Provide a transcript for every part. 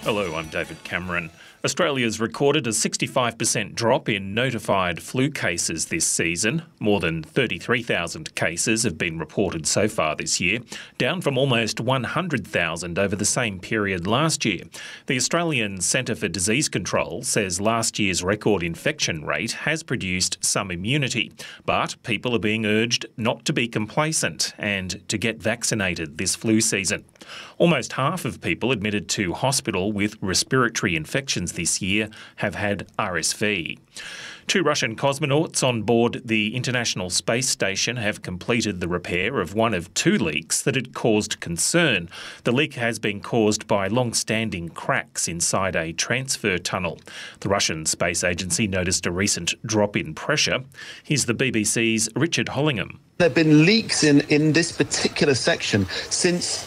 Hello, I'm David Cameron. Australia's recorded a 65% drop in notified flu cases this season. More than 33,000 cases have been reported so far this year, down from almost 100,000 over the same period last year. The Australian Centre for Disease Control says last year's record infection rate has produced some immunity, but people are being urged not to be complacent and to get vaccinated this flu season. Almost half of people admitted to hospital with respiratory infections this year have had RSV. 2 Russian cosmonauts on board the International Space Station have completed the repair of one of 2 leaks that had caused concern. The leak has been caused by long-standing cracks inside a transfer tunnel. The Russian Space Agency noticed a recent drop in pressure. Here's the BBC's Richard Hollingham. There have been leaks in this particular section since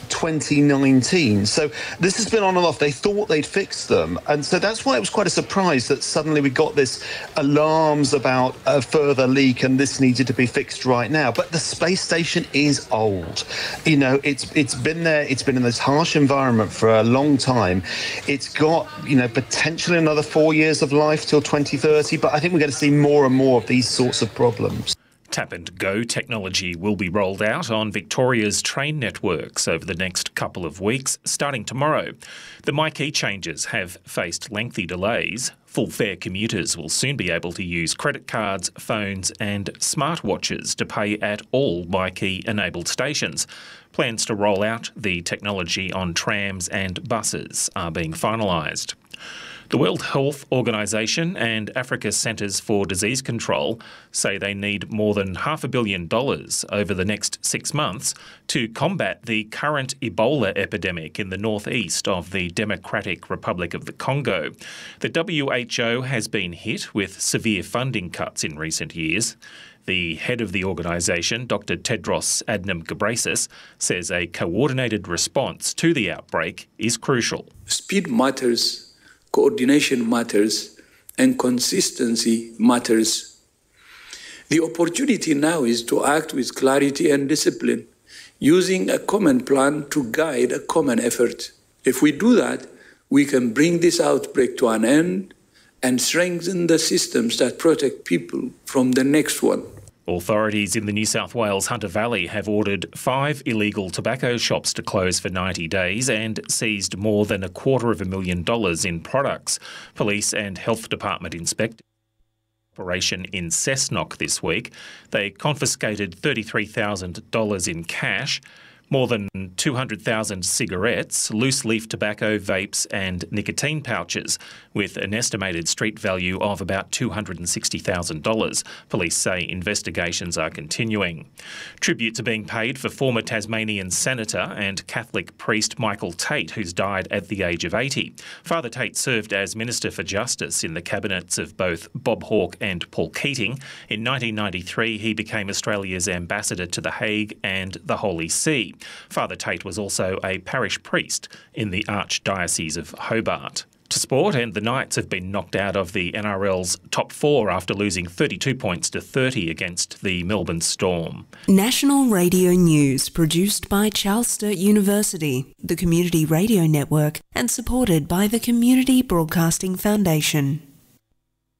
2019. So this has been on and off. They thought they'd fixed them. And so that's why it was quite a surprise that suddenly we got this alarms about a further leak and this needed to be fixed right now. But the space station is old. You know, it's been there. It's been in this harsh environment for a long time. It's got, potentially another 4 years of life till 2030. But I think we're going to see more and more of these sorts of problems. Tap and Go technology will be rolled out on Victoria's train networks over the next couple of weeks, starting tomorrow. The MyKey changes have faced lengthy delays. Full fare commuters will soon be able to use credit cards, phones and smartwatches to pay at all MyKey-enabled stations. Plans to roll out the technology on trams and buses are being finalised. The World Health Organization and Africa Centres for Disease Control say they need more than $500 million over the next 6 months to combat the current Ebola epidemic in the northeast of the Democratic Republic of the Congo. The WHO has been hit with severe funding cuts in recent years. The head of the organisation, Dr Tedros Adhanom Ghebreyesus, says a coordinated response to the outbreak is crucial. Speed matters. Coordination matters and consistency matters. The opportunity now is to act with clarity and discipline, using a common plan to guide a common effort. If we do that, we can bring this outbreak to an end and strengthen the systems that protect people from the next one. Authorities in the New South Wales Hunter Valley have ordered 5 illegal tobacco shops to close for 90 days and seized more than $250,000 in products. Police and Health Department inspected operation in Cessnock this week. They confiscated $33,000 in cash, more than 200,000 cigarettes, loose-leaf tobacco, vapes and nicotine pouches, with an estimated street value of about $260,000. Police say investigations are continuing. Tributes are being paid for former Tasmanian Senator and Catholic priest Michael Tate, who's died at the age of 80. Father Tate served as Minister for Justice in the cabinets of both Bob Hawke and Paul Keating. In 1993, he became Australia's ambassador to The Hague and the Holy See. Father Tate was also a parish priest in the Archdiocese of Hobart. To sport, and the Knights have been knocked out of the NRL's top 4 after losing 32 points to 30 against the Melbourne Storm. National Radio News, produced by Charles Sturt University, the Community Radio Network, and supported by the Community Broadcasting Foundation.